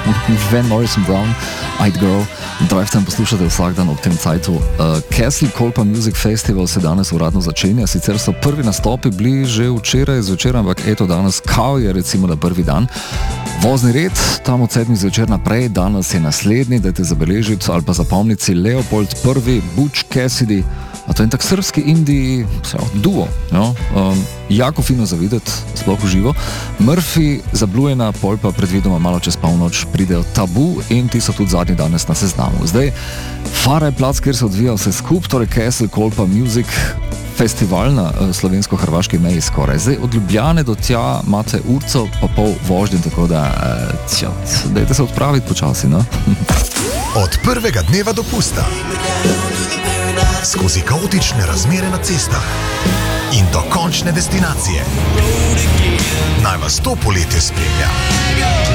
Van Morrison Brown, Eyed Girl. Drive Time poslušate vsak dan ob tem cajtu. Castle Kolpa Music Festival se danes uradno začenja, sicer so prvi nastopi bili že včeraj zvečer, ampak eto danes kao je recimo na prvi dan. Vozni red, tam od 7 zvečer naprej, danes je naslednji, dajte zabeležiti ali pa zapomniti Leopold I, Butch Cassidy, a to je tak srpski indie duo, jo? Jako fino za videti, sploh v živo. Murphy, Zablujena, pol pa predvidoma malo čez polnoč pridejo Tabu in ti so tudi zadnji danes na seznamu. Zdaj, Fara je plac, kjer se odvija vse skup, torej Castle Kolpa Music Festival na slovensko-hrvaški meji skoraj. Zdaj, od Ljubljane do tja imate urco pa pol vožnje, tako da dajte se odpraviti počasi, no? Od prvega dneva dopusta, skozi kaotične razmere na cestah in do končne destinacije. Naj vas to poletje spremlja